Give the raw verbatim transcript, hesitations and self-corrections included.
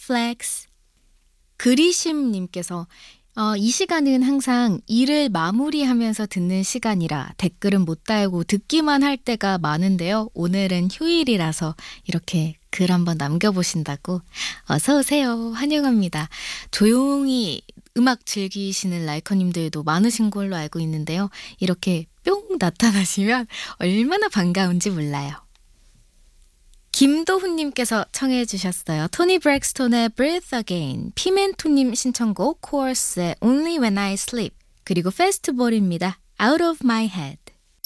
Netflix. 그리심님께서 어, 이 시간은 항상 일을 마무리하면서 듣는 시간이라 댓글은 못 달고 듣기만 할 때가 많은데요. 오늘은 휴일이라서 이렇게 글 한번 남겨보신다고. 어서 오세요. 환영합니다. 조용히 음악 즐기시는 라이커님들도 많으신 걸로 알고 있는데요. 이렇게 뿅 나타나시면 얼마나 반가운지 몰라요. 김도훈님께서 청해 주셨어요. 토니 브렉스톤의 Breathe Again, 피멘토님 신청곡 코어스의 Only When I Sleep, 그리고 페스티벌입니다. Out of My Head.